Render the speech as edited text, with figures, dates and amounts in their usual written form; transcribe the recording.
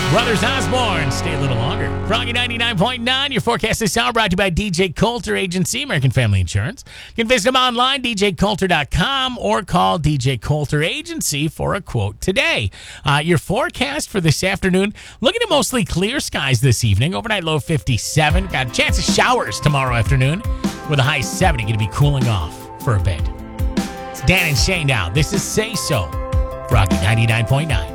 Brothers Osborne, stay a little longer. Froggy 99.9, your forecast this hour brought to you by DJ Coulter Agency, American Family Insurance. You can visit them online, djcoulter.com, or call DJ Coulter Agency for a quote today. Your forecast for this afternoon, looking at mostly clear skies this evening. Overnight low 57. Got a chance of showers tomorrow afternoon with a high 70. Going to be cooling off for a bit. It's Dan and Shay now. This is Say So. Froggy 99.9.